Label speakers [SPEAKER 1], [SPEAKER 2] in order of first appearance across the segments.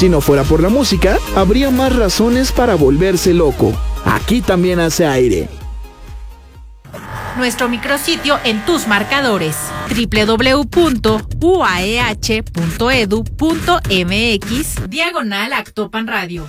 [SPEAKER 1] Si no fuera por la música, habría más razones para volverse loco. Aquí también hace aire.
[SPEAKER 2] Nuestro micrositio en tus marcadores: www.uaeh.edu.mx/Actopan Radio.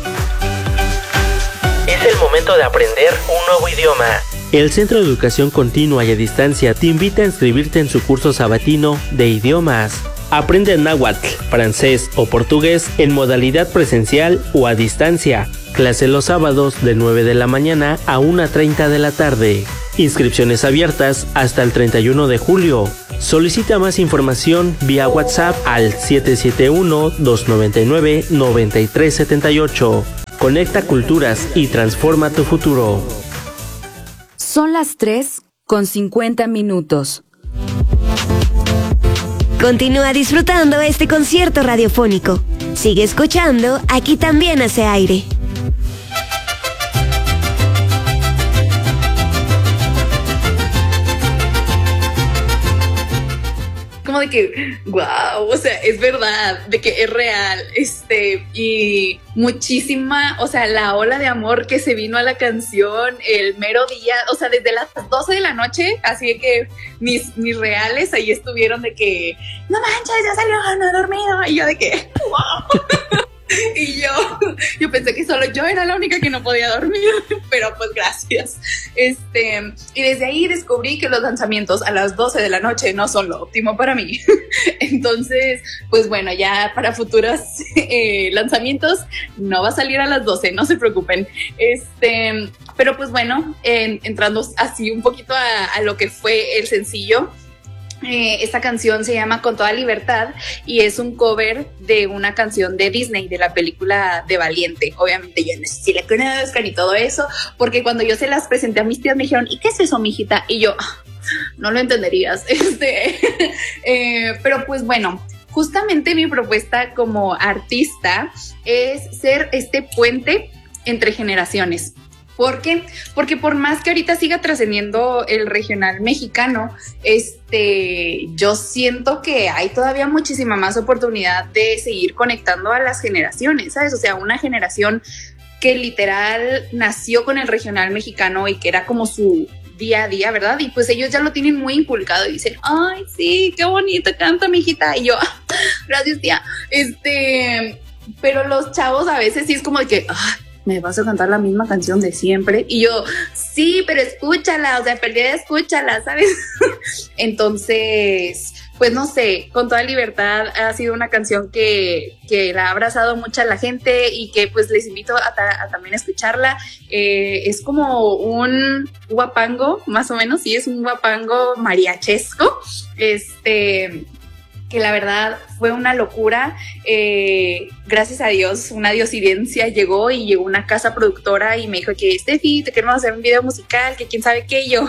[SPEAKER 3] Es el momento de aprender un nuevo idioma. El Centro de Educación Continua y a Distancia te invita a inscribirte en su curso sabatino de idiomas. Aprende náhuatl, francés o portugués en modalidad presencial o a distancia. Clase los sábados de 9 de la mañana a 1:30 de la tarde. Inscripciones abiertas hasta el 31 de julio. Solicita más información vía WhatsApp al 771-299-9378. Conecta culturas y transforma tu futuro.
[SPEAKER 4] Son las 3:50.
[SPEAKER 5] Continúa disfrutando este concierto radiofónico. Sigue escuchando, aquí también hace aire.
[SPEAKER 6] Como de que, wow, o sea, es verdad, de que es real, y muchísima, o sea, la ola de amor que se vino a la canción el mero día, o sea, desde las 12 de la noche, así de que mis reales ahí estuvieron de que, no manches, ya salió, no he dormido, y yo de que, wow. Y yo pensé que solo yo era la única que no podía dormir, pero pues gracias. Y desde ahí descubrí que los lanzamientos a las 12 de la noche no son lo óptimo para mí. Entonces, pues bueno, ya para futuros lanzamientos no va a salir a las 12, no se preocupen. Pero pues bueno, entrando así un poquito a lo que fue el sencillo. Esta canción se llama Con Toda Libertad y es un cover de una canción de Disney, de la película de Valiente. Obviamente yo no sé si la conozcan y todo eso, porque cuando yo se las presenté a mis tías me dijeron, ¿y qué es eso, mijita? Y yo, no lo entenderías. Pero pues bueno, justamente mi propuesta como artista es ser este puente entre generaciones. ¿Por qué? Porque por más que ahorita siga trascendiendo el regional mexicano, yo siento que hay todavía muchísima más oportunidad de seguir conectando a las generaciones, ¿sabes? O sea, una generación que literal nació con el regional mexicano y que era como su día a día, ¿verdad? Y pues ellos ya lo tienen muy inculcado y dicen, ay, sí, qué bonito canta, mijita. Y yo, gracias, tía. Pero los chavos a veces sí es como de que, me vas a cantar la misma canción de siempre. Y yo, sí, pero escúchala, o sea, perdida, escúchala, ¿sabes? Entonces, pues no sé, Con Toda Libertad ha sido una canción que la ha abrazado mucho a la gente y que pues les invito a también escucharla. Es como un huapango, más o menos, sí, es un huapango mariachesco, que la verdad fue una locura. Gracias a Dios, una diosidencia llegó una casa productora y me dijo que Steffi, te queremos hacer un video musical, que quién sabe qué. Y yo,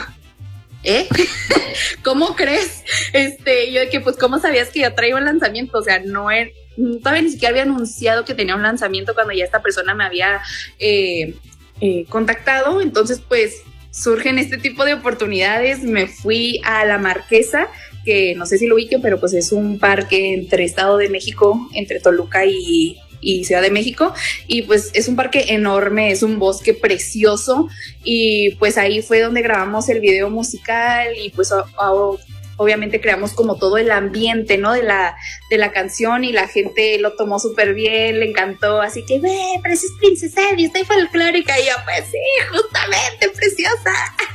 [SPEAKER 6] ¿cómo crees? Yo de que pues, ¿cómo sabías que yo traigo un lanzamiento? O sea, todavía ni siquiera había anunciado que tenía un lanzamiento cuando ya esta persona me había contactado. Entonces pues surgen este tipo de oportunidades. Me fui a La Marquesa, que no sé si lo ubiquen, pero pues es un parque entre Estado de México, entre Toluca y Ciudad de México, y pues es un parque enorme, es un bosque precioso, y pues ahí fue donde grabamos el video musical, y pues obviamente creamos como todo el ambiente, ¿no? de la canción, y la gente lo tomó súper bien, le encantó, así que, pero si es princesa y estoy folclórica, y yo, pues sí, justamente, preciosa.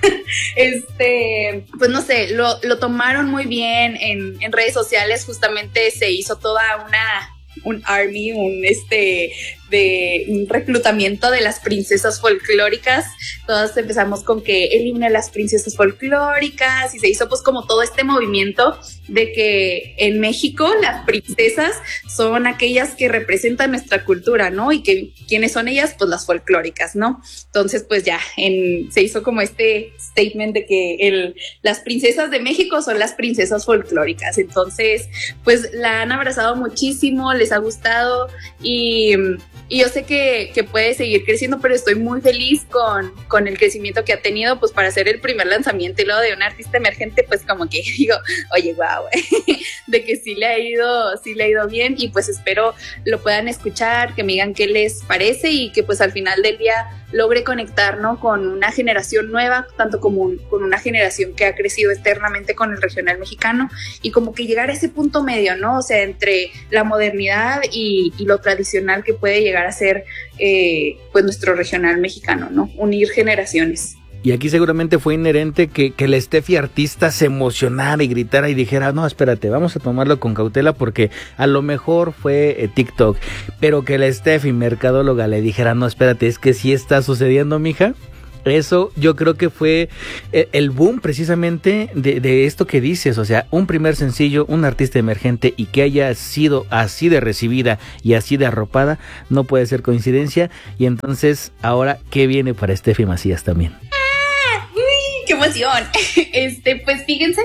[SPEAKER 6] Pues no sé, lo tomaron muy bien en redes sociales. Justamente se hizo toda un army, un reclutamiento de las princesas folclóricas. Todos empezamos con que el himno de las princesas folclóricas, y se hizo pues como todo este movimiento de que en México las princesas son aquellas que representan nuestra cultura, ¿no? Y que ¿quiénes son ellas? Pues las folclóricas, ¿no? Entonces pues ya se hizo como este statement de que las princesas de México son las princesas folclóricas. Entonces pues la han abrazado muchísimo, les ha gustado, y y yo sé que puede seguir creciendo, pero estoy muy feliz con el crecimiento que ha tenido, pues para hacer el primer lanzamiento y luego de un artista emergente, pues como que digo, oye, wow, de que sí le ha ido bien, y pues espero lo puedan escuchar, que me digan qué les parece y que pues al final del día logre conectar, ¿no?, con una generación nueva, tanto como con una generación que ha crecido externamente con el regional mexicano, y como que llegar a ese punto medio, ¿no? O sea, entre la modernidad y lo tradicional que puede llegar a ser pues nuestro regional mexicano, ¿no? Unir generaciones.
[SPEAKER 7] Y aquí seguramente fue inherente que la Steffi artista se emocionara y gritara y dijera, no, espérate, vamos a tomarlo con cautela porque a lo mejor fue TikTok, pero que la Steffi mercadóloga le dijera, no, espérate, es que sí está sucediendo, mija. Eso yo creo que fue el boom precisamente de esto que dices, o sea, un primer sencillo, un artista emergente y que haya sido así de recibida y así de arropada, no puede ser coincidencia. Y entonces, ahora, ¿qué viene para Steffi Macías también?
[SPEAKER 6] ¡Qué emoción! Pues fíjense,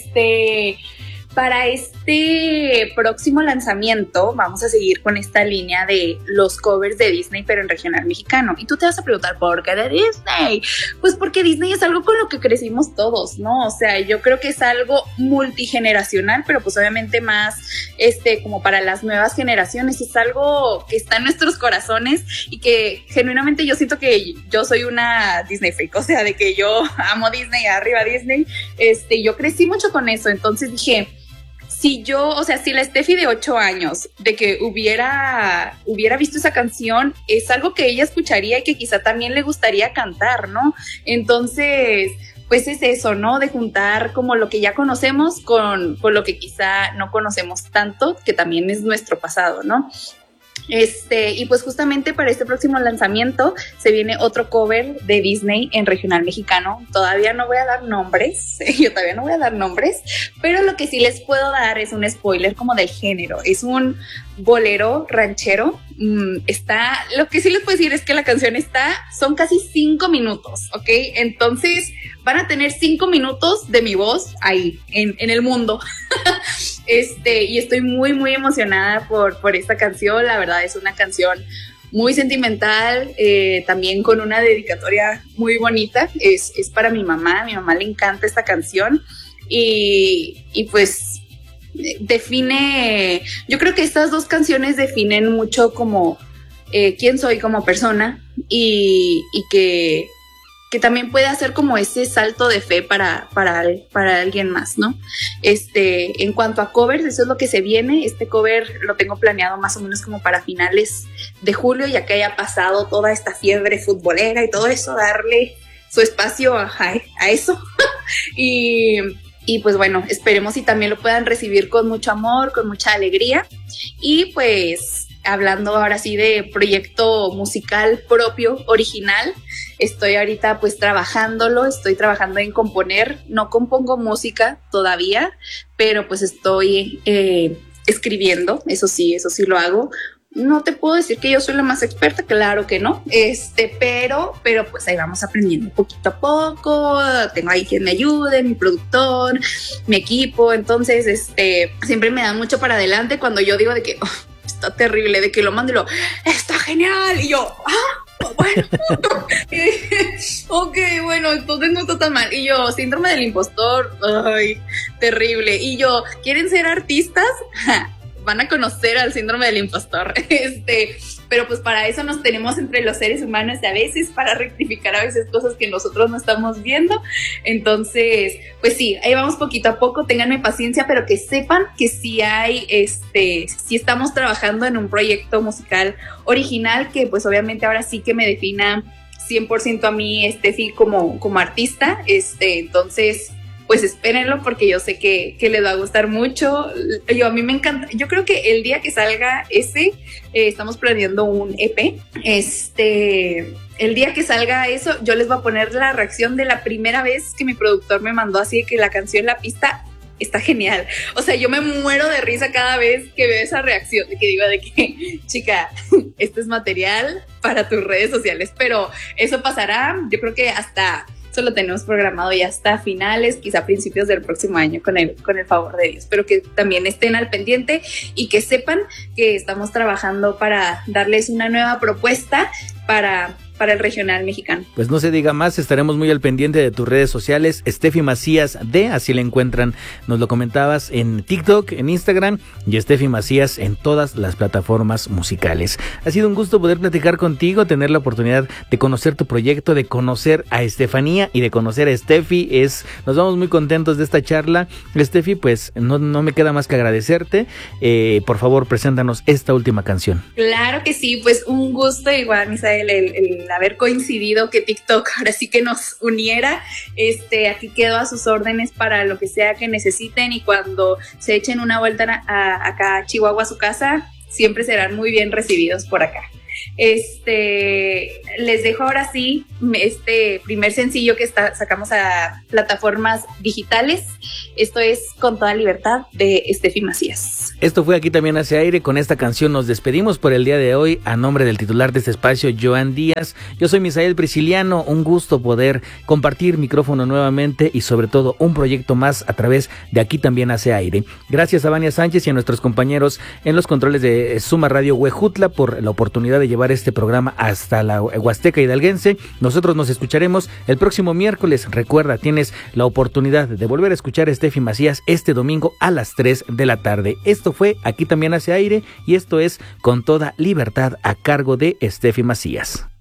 [SPEAKER 6] para este próximo lanzamiento vamos a seguir con esta línea de los covers de Disney, pero en regional mexicano. Y tú te vas a preguntar, ¿por qué de Disney? Pues porque Disney es algo con lo que crecimos todos, ¿no? O sea, yo creo que es algo multigeneracional, pero pues obviamente más, como para las nuevas generaciones. Es algo que está en nuestros corazones y que genuinamente yo siento que yo soy una Disney freak, o sea, de que yo amo Disney, arriba Disney. Yo crecí mucho con eso, entonces dije, si la Steffi de 8 años, de que hubiera visto esa canción, es algo que ella escucharía y que quizá también le gustaría cantar, ¿no? Entonces, pues es eso, ¿no? De juntar como lo que ya conocemos con lo que quizá no conocemos tanto, que también es nuestro pasado, ¿no? Y pues justamente para este próximo lanzamiento se viene otro cover de Disney en regional mexicano. Todavía no voy a dar nombres, pero lo que sí les puedo dar es un spoiler como del género. Es un bolero ranchero. Lo que sí les puedo decir es que la canción son casi 5 minutos, ¿ok? Entonces van a tener 5 minutos de mi voz ahí, en el mundo. Y estoy muy, muy emocionada por esta canción. La verdad es una canción muy sentimental, también con una dedicatoria muy bonita. Es para mi mamá. A mi mamá le encanta esta canción y pues yo creo que estas dos canciones definen mucho como quién soy como persona y que también puede hacer como ese salto de fe para alguien más, ¿no? En cuanto a covers, eso es lo que se viene. Este cover lo tengo planeado más o menos como para finales de julio, ya que haya pasado toda esta fiebre futbolera y todo eso, darle su espacio a eso. Y pues bueno, esperemos y también lo puedan recibir con mucho amor, con mucha alegría. Y pues hablando ahora sí de proyecto musical propio, original, estoy ahorita pues estoy trabajando en componer. No compongo música todavía, pero pues estoy escribiendo, eso sí lo hago. No te puedo decir que yo soy la más experta, claro que no, pero pues ahí vamos aprendiendo poquito a poco. Tengo ahí quien me ayude, mi productor, mi equipo, entonces siempre me da mucho para adelante cuando yo digo de que está terrible, de que lo mando y está genial, y yo, bueno, ok, bueno, entonces no está tan mal. Y yo, síndrome del impostor, ay, terrible. Y yo, ¿quieren ser artistas? Van a conocer al síndrome del impostor. Pero pues para eso nos tenemos entre los seres humanos a veces, para rectificar a veces cosas que nosotros no estamos viendo. Entonces, pues sí, ahí vamos poquito a poco, ténganme paciencia, pero que sepan que sí sí estamos trabajando en un proyecto musical original que pues obviamente ahora sí que me defina 100% a mí, Steffi, como artista. Entonces, pues espérenlo porque yo sé que les va a gustar mucho. A mí me encanta. Yo creo que el día que salga estamos planeando un EP. El día que salga eso, yo les voy a poner la reacción de la primera vez que mi productor me mandó así de que la canción, la pista está genial. O sea, yo me muero de risa cada vez que veo esa reacción de que digo de que, chica, este es material para tus redes sociales, pero eso pasará. Yo creo que hasta Eso lo tenemos programado ya hasta finales, quizá principios del próximo año, con el favor de Dios. Pero que también estén al pendiente y que sepan que estamos trabajando para darles una nueva propuesta para el regional mexicano.
[SPEAKER 7] Pues no se diga más, estaremos muy al pendiente de tus redes sociales. Steffi Macías D, así la encuentran, nos lo comentabas, en TikTok, en Instagram, y Steffi Macías en todas las plataformas musicales. Ha sido un gusto poder platicar contigo, tener la oportunidad de conocer tu proyecto, de conocer a Estefanía y de conocer a Steffi. Nos vamos muy contentos de esta charla. Steffi, pues no me queda más que agradecerte. Por favor, preséntanos esta última canción.
[SPEAKER 6] Claro que sí, pues un gusto igual, Misael, el haber coincidido, que TikTok ahora sí que nos uniera. Aquí quedo a sus órdenes para lo que sea que necesiten, y cuando se echen una vuelta acá a Chihuahua, a su casa, siempre serán muy bien recibidos por acá. Les dejo ahora sí este primer sencillo que sacamos a plataformas digitales. Esto es Con Toda Libertad, de Steffi Macías.
[SPEAKER 7] Esto fue Aquí También Hace Aire. Con esta canción nos despedimos por el día de hoy. A nombre del titular de este espacio, Joan Díaz, yo soy Misael Prisciliano. Un gusto poder compartir micrófono nuevamente y sobre todo un proyecto más a través de Aquí También Hace Aire. Gracias a Vania Sánchez y a nuestros compañeros en los controles de Suma Radio Huejutla por la oportunidad de llevar este programa hasta la Huasteca hidalguense. Nosotros nos escucharemos el próximo miércoles. Recuerda, tienes la oportunidad de volver a escuchar a Steffi Macías este domingo a las 3 de la tarde. Esto fue Aquí También Hace Aire, y esto es Con Toda Libertad, a cargo de Steffi Macías.